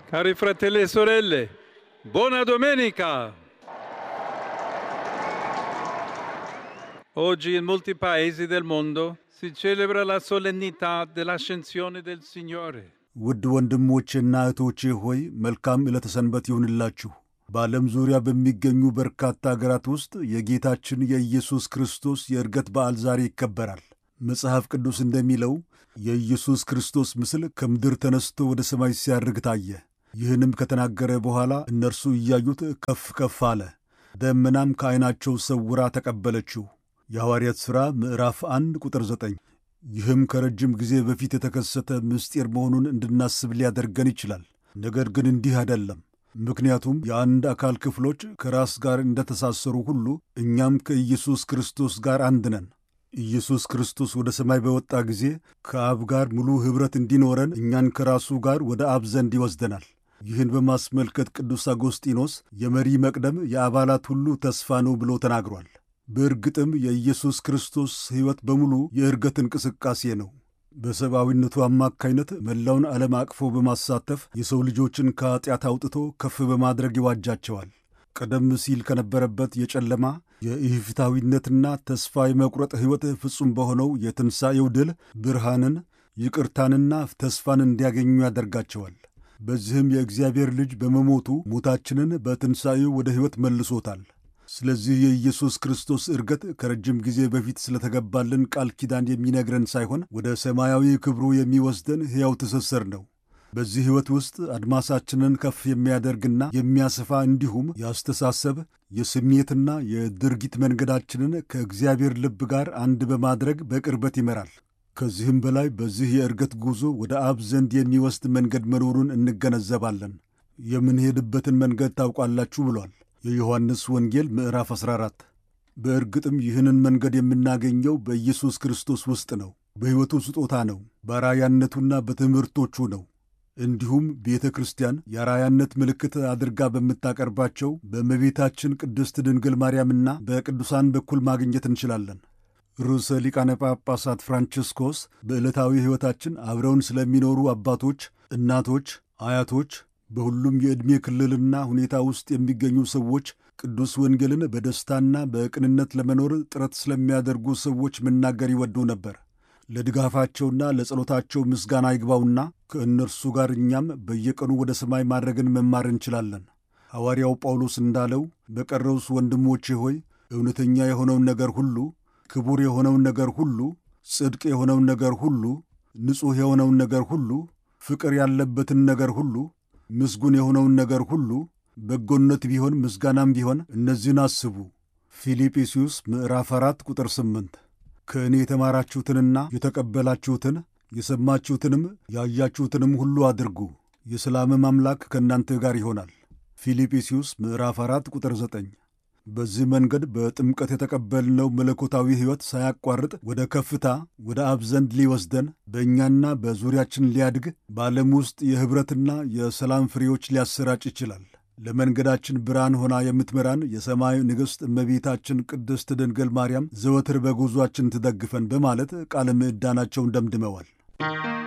Cari fratelli e sorelle, buona domenica! Oggi in molti paesi del mondo si celebra la solennità dell'ascensione del Signore. ውድ ወንድሞቼና እህቶቼ ሆይ መልካም ዕለተ ሰንበት ይሁንላችሁ። በዓለም ዙሪያ በሚገኙ በርካታ አገራት ውስጥ የጌታችን የኢየሱስ ክርስቶስ የዕርገት በዓል ዛሬ ይከበራል። መጽሐፍ ቅዱስ እንደሚለው የኢየሱስ ክርስቶስ ምስል ከምድር ተነስቶ ወደ ሰማይ ሲያርግ ታየ። ይህንም ከተናገረ በኋላ እነርሱ እያዩት ከፍ ከፍ አለ፣ ደመናም ከዐይናቸው ሰውራ ተቀበለችው። የሐዋርያት ሥራ ምዕራፍ 1 ቁጥር 9። ይህም ከረጅም ጊዜ በፊት የተከሰተ ምስጢር መሆኑን እንድናስብ ሊያደርገን ይችላል። ነገር ግን እንዲህ አይደለም። ምክንያቱም የአንድ አካል ክፍሎች ከራስ ጋር እንደተሳሰሩ ሁሉ እኛም ከኢየሱስ ክርስቶስ ጋር አንድ ነን። ኢየሱስ ክርስቶስ ወደ ሰማይ በወጣ ጊዜ ከአብ ጋር ሙሉ ኅብረት እንዲኖረን እኛን ከራሱ ጋር ወደ አብ ዘንድ ይወስደናል። ይህን በማስመልከት ቅዱስ አጎስጢኖስ የመሪ መቅደም የአባላት ሁሉ ተስፋ ነው ብሎ ተናግሯል። በእርግጥም የኢየሱስ ክርስቶስ ሕይወት በሙሉ የዕርገት እንቅስቃሴ ነው። በሰብአዊነቱ አማካይነት መላውን ዓለም አቅፎ በማሳተፍ የሰው ልጆችን ከኀጢአት አውጥቶ ከፍ በማድረግ ይዋጃቸዋል። ቀደም ሲል ከነበረበት የጨለማ የኢፍትሐዊነትና ተስፋ የመቁረጥ ሕይወት ፍጹም በሆነው የትንሣኤው ድል ብርሃንን፣ ይቅርታንና ተስፋን እንዲያገኙ ያደርጋቸዋል። በዚህም የእግዚአብሔር ልጅ በመሞቱ ሞታችንን በትንሣኤው ወደ ሕይወት መልሶታል። ስለዚህ የኢየሱስ ክርስቶስ ዕርገት ከረጅም ጊዜ በፊት ስለተገባልን ቃል ኪዳን የሚነግረን ሳይሆን ወደ ሰማያዊ ክብሩ የሚወስደን ሕያው ትስስር ነው። በዚህ ሕይወት ውስጥ አድማሳችንን ከፍ የሚያደርግና የሚያሰፋ እንዲሁም የአስተሳሰብ የስሜትና የድርጊት መንገዳችንን ከእግዚአብሔር ልብ ጋር አንድ በማድረግ በቅርበት ይመራል። ከዚህም በላይ በዚህ የዕርገት ጉዞ ወደ አብ ዘንድ የሚወስድ መንገድ መኖሩን እንገነዘባለን። የምንሄድበትን መንገድ ታውቃላችሁ ብሏል የዮሐንስ ወንጌል ምዕራፍ 14። በእርግጥም ይህንን መንገድ የምናገኘው በኢየሱስ ክርስቶስ ውስጥ ነው። በሕይወቱ ስጦታ ነው። በአራያነቱና በትምህርቶቹ ነው። እንዲሁም ቤተ ክርስቲያን የአራያነት ምልክት አድርጋ በምታቀርባቸው በእመቤታችን ቅድስት ድንግል ማርያምና በቅዱሳን በኩል ማግኘት እንችላለን። ርዕሰ ሊቃነ ጳጳሳት ፍራንቺስኮስ በዕለታዊ ሕይወታችን አብረውን ስለሚኖሩ አባቶች፣ እናቶች፣ አያቶች በሁሉም የዕድሜ ክልልና ሁኔታ ውስጥ የሚገኙ ሰዎች ቅዱስ ወንጌልን በደስታና በቅንነት ለመኖር ጥረት ስለሚያደርጉ ሰዎች መናገር ይወዱ ነበር። ለድጋፋቸውና ለጸሎታቸው ምስጋና ይግባውና ከእነርሱ ጋር እኛም በየቀኑ ወደ ሰማይ ማድረግን መማር እንችላለን። ሐዋርያው ጳውሎስ እንዳለው በቀረውስ ወንድሞቼ ሆይ እውነተኛ የሆነውን ነገር ሁሉ፣ ክቡር የሆነውን ነገር ሁሉ፣ ጽድቅ የሆነውን ነገር ሁሉ፣ ንጹሕ የሆነውን ነገር ሁሉ፣ ፍቅር ያለበትን ነገር ሁሉ፣ ምስጉን የሆነውን ነገር ሁሉ፣ በጎነት ቢሆን ምስጋናም ቢሆን እነዚህን አስቡ። ፊልጵስዩስ ምዕራፍ 4 ቁጥር 8። ከእኔ የተማራችሁትንና የተቀበላችሁትን የሰማችሁትንም ያያችሁትንም ሁሉ አድርጉ፣ የሰላምም አምላክ ከእናንተ ጋር ይሆናል። ፊልጵስዩስ ምዕራፍ 4 ቁጥር 9። በዚህ መንገድ በጥምቀት የተቀበልነው መለኮታዊ ሕይወት ሳያቋርጥ ወደ ከፍታ ወደ አብ ዘንድ ሊወስደን በእኛና በዙሪያችን ሊያድግ በዓለም ውስጥ የኅብረትና የሰላም ፍሬዎች ሊያሰራጭ ይችላል። ለመንገዳችን ብርሃን ሆና የምትመራን የሰማይ ንግሥት እመቤታችን ቅድስት ድንግል ማርያም ዘወትር በጉዞአችን ትደግፈን በማለት ቃለ ምዕዳናቸውን ደምድመዋል።